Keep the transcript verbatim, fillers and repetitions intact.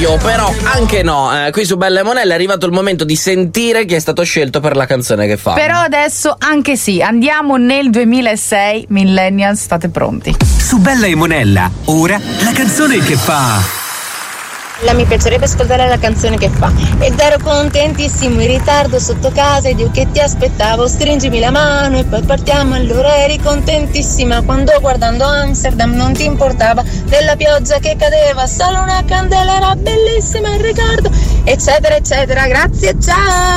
io, però anche no. Eh, qui su Bella e Monella è arrivato il momento di sentire chi è stato scelto per la canzone che fa. Però adesso anche sì, andiamo nel duemilasei, millennials, state pronti. Su Bella e Monella, ora la canzone che fa. Mi piacerebbe ascoltare la canzone che fa. Ed ero contentissimo in ritardo sotto casa ed io che ti aspettavo, stringimi la mano e poi partiamo. Allora eri contentissima quando guardando Amsterdam non ti importava della pioggia che cadeva, solo una candela era bellissima il ricordo, eccetera eccetera. Grazie, ciao.